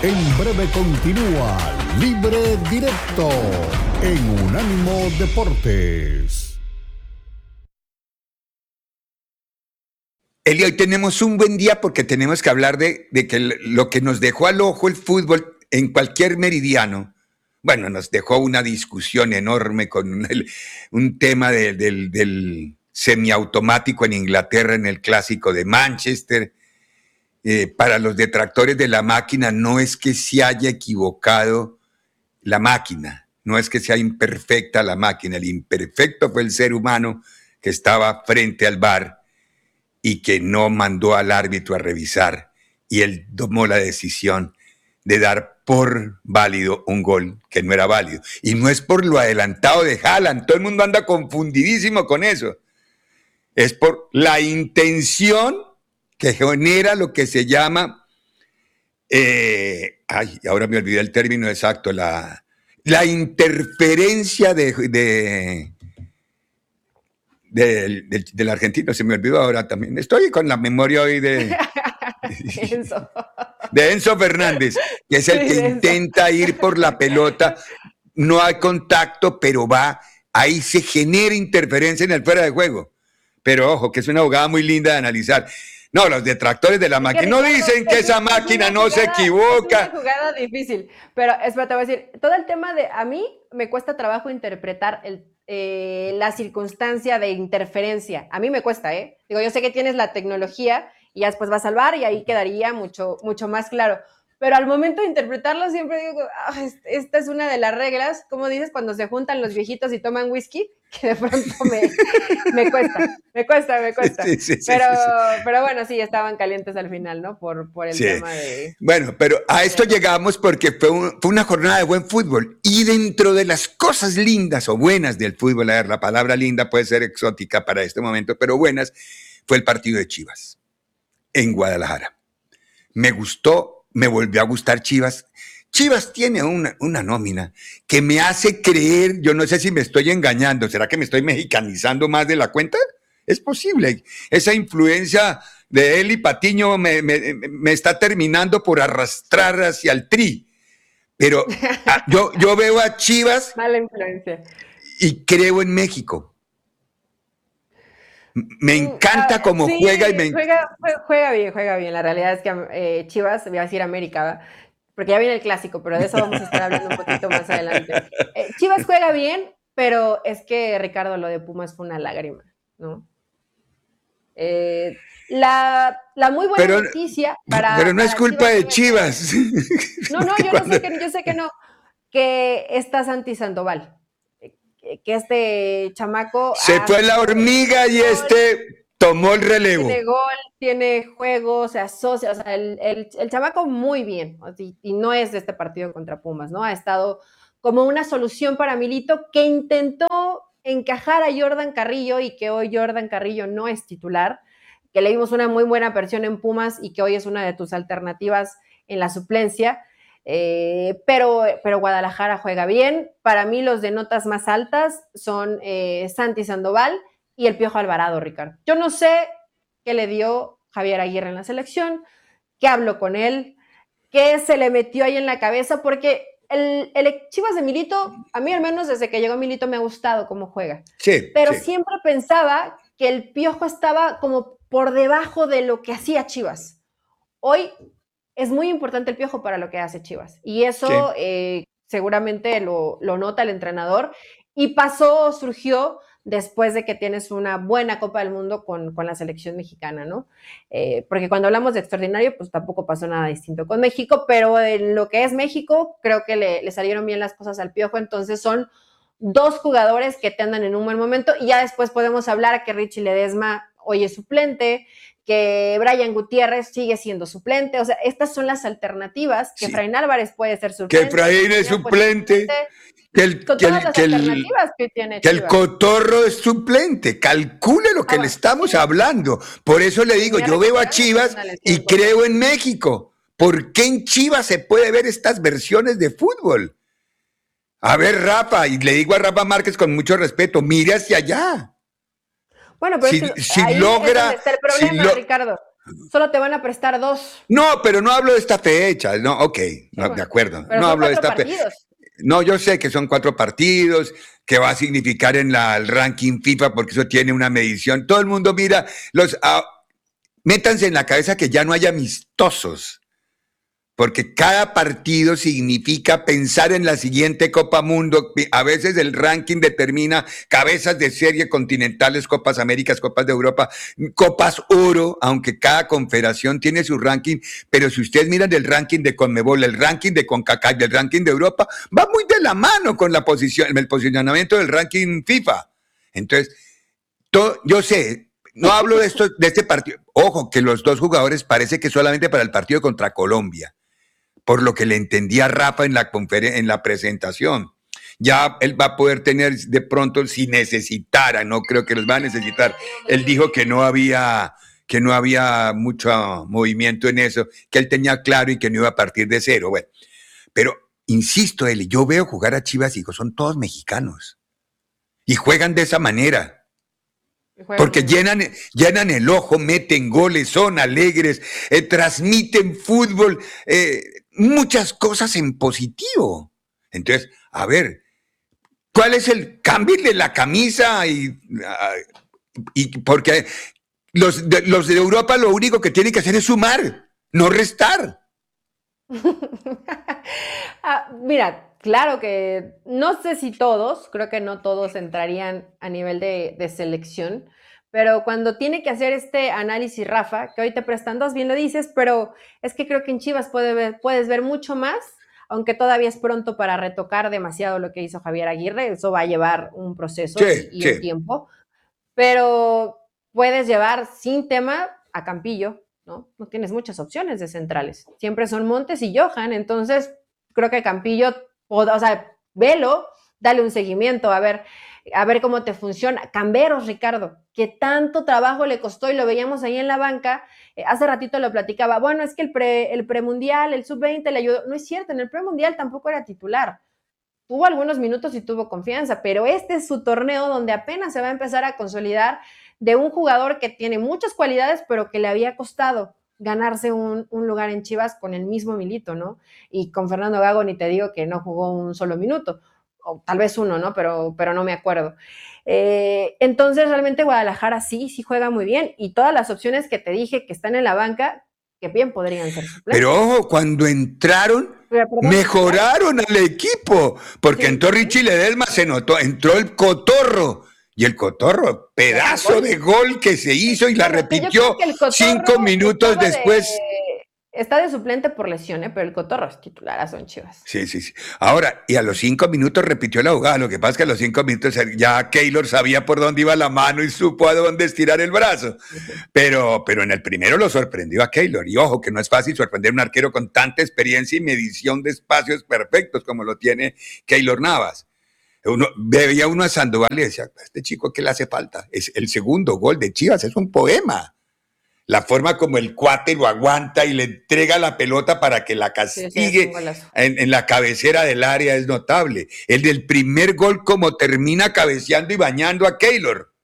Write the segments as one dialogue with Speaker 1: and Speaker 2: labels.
Speaker 1: En breve continúa Libre Directo en Unánimo Deportes.
Speaker 2: Eli, hoy tenemos un buen día porque tenemos que hablar de que lo que nos dejó al ojo el fútbol en cualquier meridiano. Bueno, nos dejó una discusión enorme con un tema del semiautomático en Inglaterra en el clásico de Manchester. Para los detractores de la máquina no es que se haya equivocado la máquina, no es que sea imperfecta la máquina, el imperfecto fue el ser humano que estaba frente al VAR y que no mandó al árbitro a revisar, y él tomó la decisión de dar por válido un gol que no era válido. Y no es por lo adelantado de Haaland, todo el mundo anda confundidísimo con eso. Es por la intención que genera lo que se llama, ahora me olvidé el término exacto, la interferencia del argentino, se me olvidó ahora también. Estoy con la memoria hoy de Enzo Fernández, que es el que intenta ir por la pelota, no hay contacto, pero va, ahí se genera interferencia en el fuera de juego. Pero ojo, que es una jugada muy linda de analizar. No, los detractores de la máquina no dicen que esa máquina no se equivoca.
Speaker 3: Es una jugada difícil, pero espera, te voy a decir, todo el tema de, a mí me cuesta trabajo interpretar la circunstancia de interferencia. A mí me cuesta, Digo, yo sé que tienes la tecnología y ya después vas al VAR y ahí quedaría mucho, mucho más claro. Pero al momento de interpretarlo siempre digo, esta es una de las reglas, como dices, cuando se juntan los viejitos y toman whisky, que de pronto me cuesta. Sí. Pero bueno, sí, estaban calientes al final, ¿no? Por el tema de...
Speaker 2: Bueno, pero a esto llegamos porque fue una jornada de buen fútbol. Y dentro de las cosas lindas o buenas del fútbol, a ver, la palabra linda puede ser exótica para este momento, pero buenas, fue el partido de Chivas en Guadalajara. Me gustó, me volvió a gustar Chivas. Chivas tiene una nómina que me hace creer, yo no sé si me estoy engañando, ¿será que me estoy mexicanizando más de la cuenta? Es posible. Esa influencia de Eli Patiño me está terminando por arrastrar hacia el Tri. Pero yo veo a Chivas.
Speaker 3: Mala influencia.
Speaker 2: Y creo en México. Me encanta cómo
Speaker 3: sí,
Speaker 2: juega y
Speaker 3: juega bien. La realidad es que Chivas, voy a decir América, porque ya viene el clásico, pero de eso vamos a estar hablando un poquito más adelante. Chivas juega bien, pero es que, Ricardo, lo de Pumas fue una lágrima, ¿no? La muy buena noticia
Speaker 2: pero no es culpa de Chivas.
Speaker 3: No, yo sé que no, que está Santi Sandoval, que este chamaco...
Speaker 2: Se fue la hormiga y tomó el relevo.
Speaker 3: Tiene gol, tiene juego, se asocia, o sea, el chamaco muy bien, y no es de este partido contra Pumas, ¿no? Ha estado como una solución para Milito, que intentó encajar a Jordan Carrillo y que hoy Jordan Carrillo no es titular, que le dimos una muy buena versión en Pumas y que hoy es una de tus alternativas en la suplencia. Pero Guadalajara juega bien. Para mí los de notas más altas son Santi Sandoval y el Piojo Alvarado, Ricardo. Yo no sé qué le dio Javier Aguirre en la selección, qué habló con él, qué se le metió ahí en la cabeza, porque el Chivas de Milito, a mí al menos desde que llegó Milito me ha gustado cómo juega.
Speaker 2: Sí,
Speaker 3: pero siempre pensaba que el Piojo estaba como por debajo de lo que hacía Chivas. Hoy es muy importante el Piojo para lo que hace Chivas. Y eso seguramente lo nota el entrenador. Y surgió después de que tienes una buena Copa del Mundo con la selección mexicana, ¿no? Porque cuando hablamos de extraordinario, pues tampoco pasó nada distinto con México, pero en lo que es México, creo que le salieron bien las cosas al Piojo. Entonces son dos jugadores que te andan en un buen momento. Y ya después podemos hablar que Richie Ledesma hoy es suplente, que Brian Gutiérrez sigue siendo suplente. O sea, estas son las alternativas, que Efraín Álvarez puede ser suplente.
Speaker 2: Que Efraín es suplente. Que el Cotorro es suplente. Calcule lo que le estamos hablando. Por eso le digo, yo veo a Chivas y creo en México. ¿Por qué en Chivas se puede ver estas versiones de fútbol? A ver, Rafa, y le digo a Rafa Márquez con mucho respeto, mire hacia allá.
Speaker 3: Bueno, pero
Speaker 2: si logra,
Speaker 3: es donde está el problema, Ricardo. solo te van a prestar 2.
Speaker 2: No, pero no hablo de esta fecha. No, ok, no,
Speaker 3: Bueno,
Speaker 2: de acuerdo.
Speaker 3: pero
Speaker 2: No
Speaker 3: son
Speaker 2: hablo de
Speaker 3: 4
Speaker 2: esta fecha.
Speaker 3: partidos.
Speaker 2: No, yo sé que son 4 partidos, que va a significar en el ranking FIFA, porque eso tiene una medición. Todo el mundo mira, métanse en la cabeza que ya no hay amistosos, porque cada partido significa pensar en la siguiente Copa Mundo. A veces el ranking determina cabezas de serie continentales, Copas Américas, Copas de Europa, Copas Oro, aunque cada confederación tiene su ranking, pero si ustedes miran el ranking de CONMEBOL, el ranking de CONCACAF, el ranking de Europa, va muy de la mano con el posicionamiento del ranking FIFA. Entonces, yo sé, no hablo de este partido. Ojo, que los 2 jugadores parece que solamente para el partido contra Colombia, por lo que le entendía Rafa en la presentación. Ya él va a poder tener de pronto, si necesitara, no creo que los va a necesitar. Él dijo que no había mucho movimiento en eso, que él tenía claro y que no iba a partir de cero. Bueno, pero insisto, Eli, yo veo jugar a Chivas y son todos mexicanos y juegan de esa manera. Porque llenan el ojo, meten goles, son alegres, transmiten fútbol, muchas cosas en positivo. Entonces, a ver, ¿cuál es el cambio de la camisa? Y porque los de Europa lo único que tienen que hacer es sumar, no restar.
Speaker 3: Mira, claro que no sé si todos, creo que no todos entrarían a nivel de selección, pero cuando tiene que hacer este análisis, Rafa, que hoy te prestan 2, bien lo dices, pero es que creo que en Chivas puedes ver mucho más, aunque todavía es pronto para retocar demasiado lo que hizo Javier Aguirre, eso va a llevar un proceso y un tiempo, pero puedes llevar sin tema a Campillo, ¿no? No tienes muchas opciones de centrales, siempre son Montes y Johan, entonces creo que Campillo, o sea, velo, dale un seguimiento, a ver cómo te funciona. Camberos, Ricardo, que tanto trabajo le costó y lo veíamos ahí en la banca, hace ratito lo platicaba, bueno, es que el premundial, el sub-20 le ayudó, no es cierto, en el premundial tampoco era titular, tuvo algunos minutos y tuvo confianza, pero este es su torneo donde apenas se va a empezar a consolidar de un jugador que tiene muchas cualidades, pero que le había costado ganarse un lugar en Chivas con el mismo Milito, ¿no? Y con Fernando Gago ni te digo que no jugó un solo minuto, o tal vez uno, ¿no? Pero no me acuerdo. Entonces realmente Guadalajara sí juega muy bien, y todas las opciones que te dije que están en la banca, que bien podrían ser suplentes.
Speaker 2: Pero ojo, cuando entraron, mejoraron al equipo, porque entró Richie Ledesma, se notó, entró el Cotorro, y el Cotorro, pedazo de gol que se hizo y la repitió 5 minutos después.
Speaker 3: Está de suplente por lesión, pero el Cotorro es titularazo en Chivas.
Speaker 2: Sí. Ahora, y a los 5 minutos repitió la jugada. Lo que pasa es que a los 5 minutos ya Keylor sabía por dónde iba la mano y supo a dónde estirar el brazo. Pero en el primero lo sorprendió a Keylor. Y ojo, que no es fácil sorprender a un arquero con tanta experiencia y medición de espacios perfectos como lo tiene Keylor Navas. Veía uno a Sandoval y decía, este chico, ¿qué le hace falta? Es el segundo gol de Chivas, es un poema. La forma como el cuate lo aguanta y le entrega la pelota para que la castigue en la cabecera del área es notable. El del primer gol, como termina cabeceando y bañando a Keylor.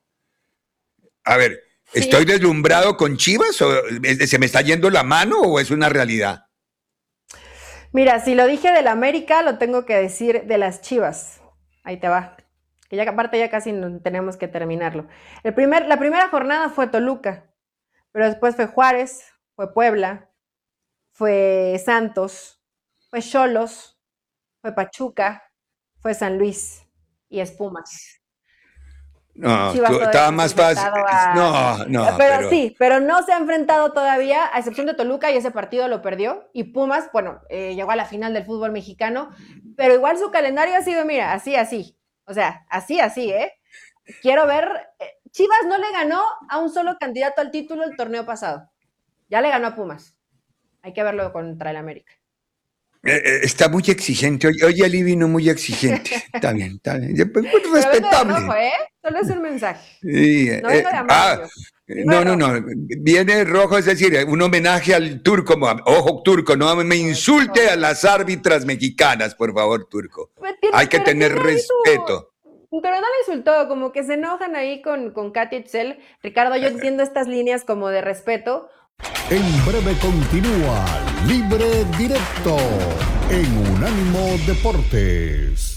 Speaker 2: A ver, ¿estoy deslumbrado con Chivas? ¿O se me está yendo la mano o es una realidad?
Speaker 3: Mira, si lo dije del América, lo tengo que decir de las Chivas. Ahí te va. Que ya aparte ya casi tenemos que terminarlo. La primera jornada fue Toluca. Pero después fue Juárez, fue Puebla, fue Santos, fue Xolos, fue Pachuca, fue San Luis y es Pumas.
Speaker 2: No, estaba más fácil.
Speaker 3: Pero sí, pero no se ha enfrentado todavía, a excepción de Toluca, y ese partido lo perdió. Y Pumas, bueno, llegó a la final del fútbol mexicano, pero igual su calendario ha sido, mira, así. O sea, así, Quiero ver. Chivas no le ganó a un solo candidato al título el torneo pasado. Ya le ganó a Pumas. Hay que verlo contra el América.
Speaker 2: Está muy exigente. Hoy Ali vino muy exigente. Está bien. Muy respetable.
Speaker 3: Rojo, solo es un mensaje.
Speaker 2: Sí,
Speaker 3: no vengo de amarillo.
Speaker 2: No. Viene rojo, es decir, un homenaje al Turco. Ojo, Turco, no me insulte a las árbitras mexicanas, por favor, Turco. Hay que tener respeto.
Speaker 3: Pero no la insultó, como que se enojan ahí con Katy Itzel. Ricardo, yo entiendo estas líneas como de respeto.
Speaker 1: En breve continúa Libre Directo en Unánimo Deportes.